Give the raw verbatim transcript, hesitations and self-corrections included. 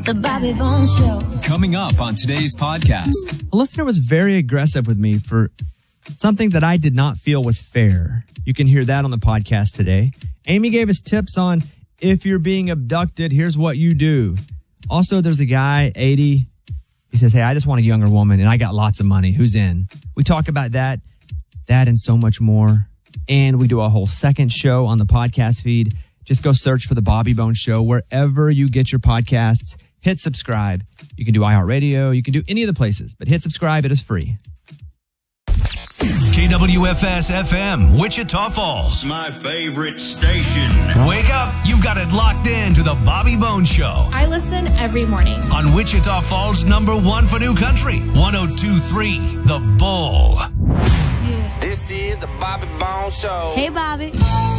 The Bobby Bones Show. Coming up on today's podcast. A listener was very aggressive with me for something that I did not feel was fair. You can hear that on the podcast today. Amy gave us tips on if you're being abducted, here's what you do. Also, there's a guy, eighty. He says, hey, I just want a younger woman and I got lots of money. Who's in? We talk about that, that and so much more. And we do a whole second show on the podcast feed. Just go search for The Bobby Bones Show wherever you get your podcasts. Hit subscribe. You can do iHeartRadio. You can do any of the places, but hit subscribe. It is free. K W F S F M, Wichita Falls. My favorite station. Wake up. You've got it locked in to The Bobby Bones Show. I listen every morning. On Wichita Falls, number one for new country. one oh two point three, The Bull. This is The Bobby Bones Show. Hey, Bobby.